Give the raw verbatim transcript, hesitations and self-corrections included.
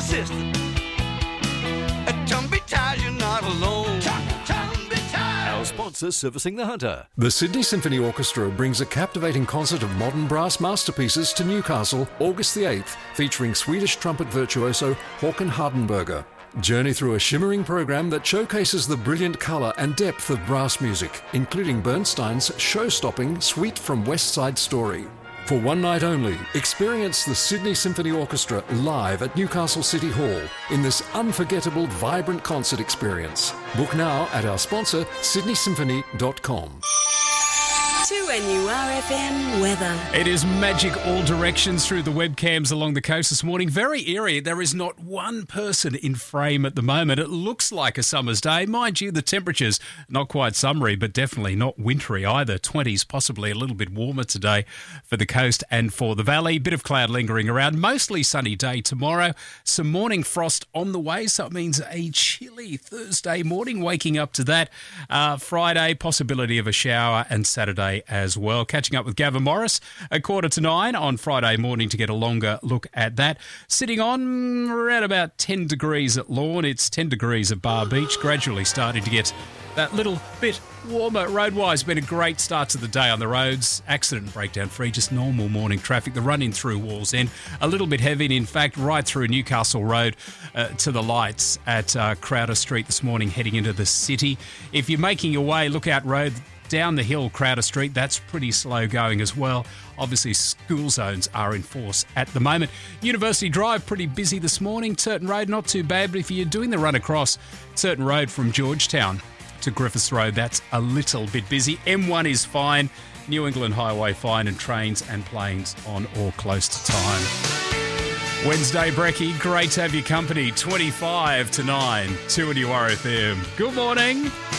system. At Tumby Tires, you're not alone. Tumby Tires. Our sponsor, Servicing the Hunter. The Sydney Symphony Orchestra brings a captivating concert of modern brass masterpieces to Newcastle, August the eighth, featuring Swedish trumpet virtuoso Håkan Hardenberger. Journey through a shimmering program that showcases the brilliant colour and depth of brass music, including Bernstein's show-stopping Suite from West Side Story. For one night only, experience the Sydney Symphony Orchestra live at Newcastle City Hall in this unforgettable, vibrant concert experience. Book now at our sponsor, sydney symphony dot com. two N U R F M weather. It is magic all directions through the webcams along the coast this morning. Very eerie. There is not one person in frame at the moment. It looks like a summer's day. Mind you, the temperatures not quite summery, but definitely not wintry either. twenties, possibly a little bit warmer today for the coast and for the valley. Bit of cloud lingering around. Mostly sunny day tomorrow. Some morning frost on the way, so it means a chilly Thursday morning, waking up to that. Uh, Friday, possibility of a shower, and Saturday as well. Catching up with Gavin Morris a quarter to nine on Friday morning to get a longer look at that. Sitting on around about ten degrees at Lorne. It's ten degrees at Bar Beach. Gradually starting to get that little bit warmer. Roadwise been a great start to the day on the roads. Accident and breakdown free, just normal morning traffic. The run in through Walls End, a little bit heavy, and in fact right through Newcastle Road uh, to the lights at uh, Crowder Street this morning heading into the city. If you're making your way, Lookout Road down the hill, Crowder Street, that's pretty slow going as well. Obviously, school zones are in force at the moment. University Drive, pretty busy this morning. Turton Road, not too bad, but if you're doing the run across Turton Road from Georgetown to Griffiths Road, that's a little bit busy. M one is fine, New England Highway fine, and trains and planes on or close to time. Wednesday, Brekkie, great to have your company. twenty-five to nine, two N U R F M. Good morning.